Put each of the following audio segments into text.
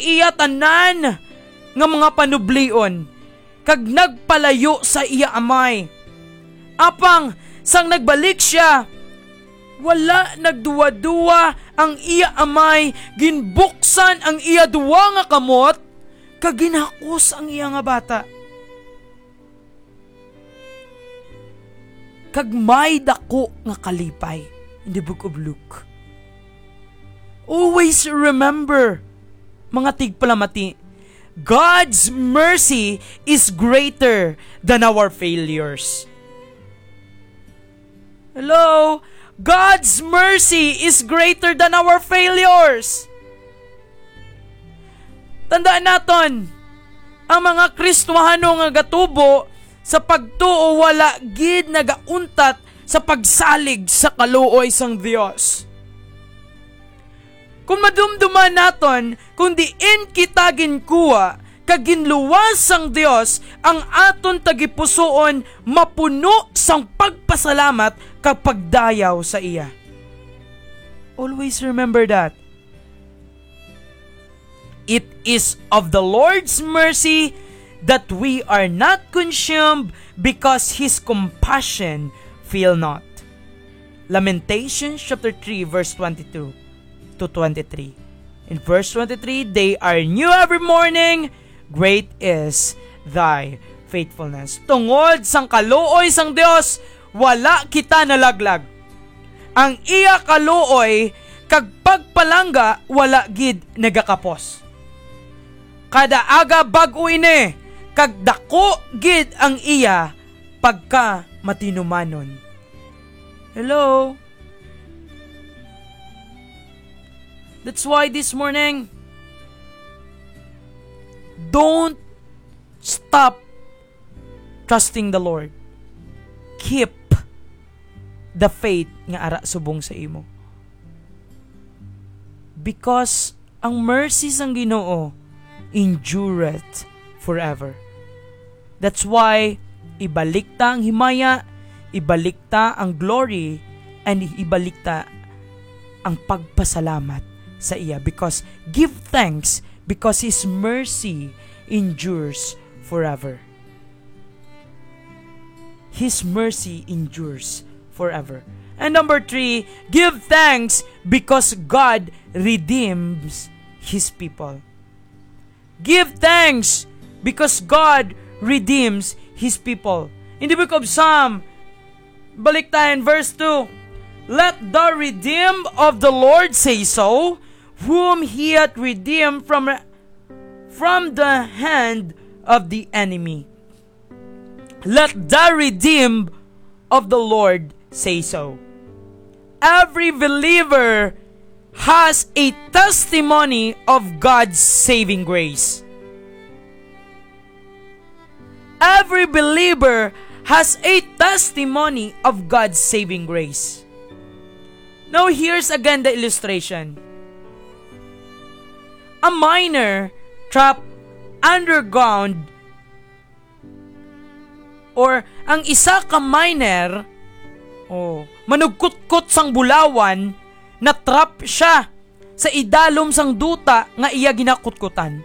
iya tanan nga mga panublion, kag nagpalayo sa iya amay. Apang sang nagbalik siya, wala nagduwa-duwa ang iya amay, ginbuksan ang iya duwa nga kamot, kag ginhakos ang iya nga bata. Kag may dako nga kalipay in the book of Luke. Always remember, mga tigpalamati, God's mercy is greater than our failures. Hello? God's mercy is greater than our failures. Tandaan naton, ang mga Kristohano nga gatubo sa pagtuo wala gid nagauntat sa pagsalig sa kaluoy sang Dios. Kung madumduman naton, kung diin kita ginkuha, kag ginluwas sang Dios, ang aton tagipusoon mapuno sang pagpasalamat kag pagdayaw sa iya. Always remember that. It is of the Lord's mercy that we are not consumed, because His compassion fail not. Lamentations chapter 3 verse 22 to 23. In verse 23, they are new every morning, great is thy faithfulness. Tungod sang kaluoy sang Dios, wala kita nalaglag. Ang iya kaluoy kag pagpalangga wala gid nagakapos. Kada aga bag-o ini, kag dako gid ang iya pagka matinumanon. Hello? That's why this morning, don't stop trusting the Lord. Keep the faith nga ara subong sa imo. Because ang mercy sang Ginoo endureth forever. That's why ibalik ta ang himaya, ibalik ta ang glory, and ibalik ta ang pagpasalamat sa iya, because give thanks because His mercy endures forever. His mercy endures forever. And number 3, give thanks because God redeems His people. Give thanks because God redeems His people. In the book of Psalm, balik tayo in verse 2. Let the redeemed of the Lord say so, whom He hath redeemed from the hand of the enemy. Let the redeemed of the Lord say so. Every believer has a testimony of God's saving grace. Every believer has a testimony of God's saving grace. Now here's again the illustration. A miner trapped underground, or ang isa ka miner manugkot-kot sang bulawan, na trap siya sa idalom sang duta nga iya ginakutkutan.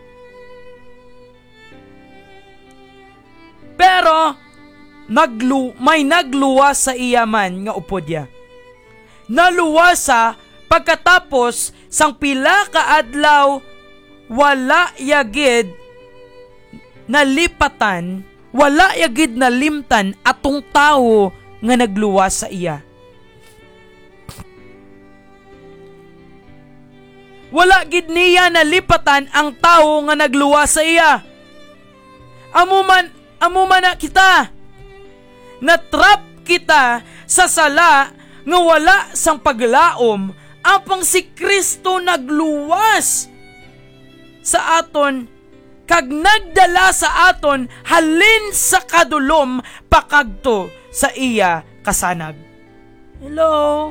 Pero may nagluwas sa iya man nga upodya. Naluwasa pagkatapos sang pila ka adlaw, wala yagid nalipatan, wala yagid nalimtan atong tao nga nagluwas sa iya. Wala gid niya nalipatan ang tao nga nagluwas sa iya. Amuman na kita, natrap kita sa sala nga wala sang paglaom, apang si Kristo nagluwas sa aton, kag nagdala sa aton halin sa kadulom pakagto sa iya kasanag. Hello?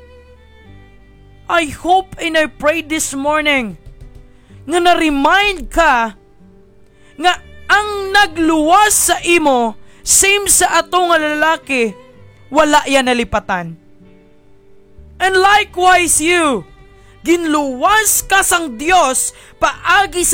I hope and I pray this morning nga na-remind ka nga ang nagluwas sa imo, same sa ato nga lalaki, wala yan nalipatan. And likewise you, ginluwas ka sang Dios paagi